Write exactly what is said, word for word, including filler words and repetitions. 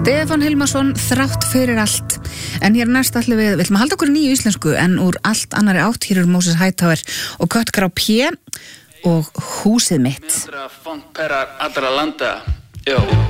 Stefán Hilmarsson, þrátt fyrir allt. En hér næst ætlum við, við ætlum að halda okkur í nýju íslensku en úr allt annari átt. Hér eru Moses Hightower og Köttgrá P og Húsið mitt. Funk perrar allra landa. Jó.